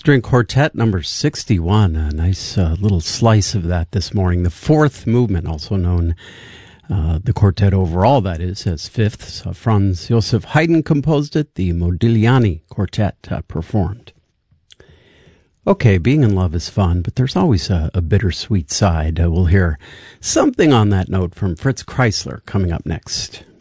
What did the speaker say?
String Quartet number 61, a nice little slice of that this morning. The fourth movement, also known, the quartet overall, that is, as fifths. Franz Josef Haydn composed it, the Modigliani Quartet performed. Okay, being in love is fun, but there's always a bittersweet side. We'll hear something on that note from Fritz Kreisler coming up next.